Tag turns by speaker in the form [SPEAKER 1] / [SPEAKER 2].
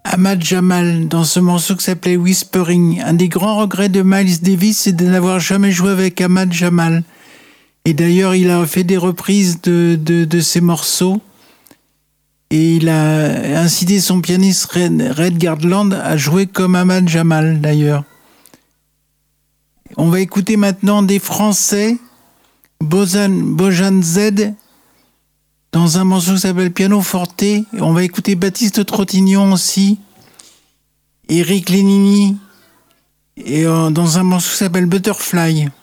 [SPEAKER 1] Ahmad Jamal dans ce morceau qui s'appelait Whispering. Un des grands regrets de Miles Davis, c'est de n'avoir jamais joué avec Ahmad Jamal. Et d'ailleurs, il a fait des reprises de ces morceaux. Et il a incité son pianiste Red Garland à jouer comme Ahmad Jamal, d'ailleurs. On va écouter maintenant des Français, Bojan Z, dans un morceau qui s'appelle Piano Forte. On va écouter Baptiste Trottignon aussi, Eric Lénini, et dans un morceau qui s'appelle Butterfly.